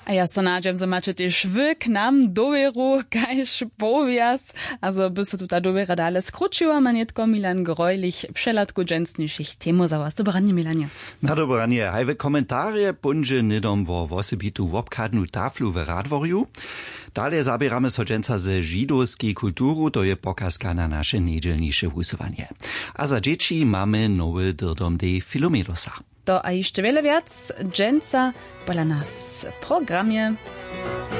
A ja so nadjem, że macie też wy k nam doveru, kajż powias, also by so tuta dovera dale skručiła, manetko Milan Grojlich, przelatku dżęsniejszych temu za was. Dobranie, Milanie. Na dobranie, hajwe komentarie bunže nidom vo vosebitu wobkadnu taflu w Radworju. Dalej zabieramy so dżęca ze żydowskiej kulturu, to je pokazka na nasze niedzielniejsze wusowanie. A za dzieci mamy nowy dyrdom de Filomelosa. To a jeszcze wiele wiac dżęca pola nas w programie.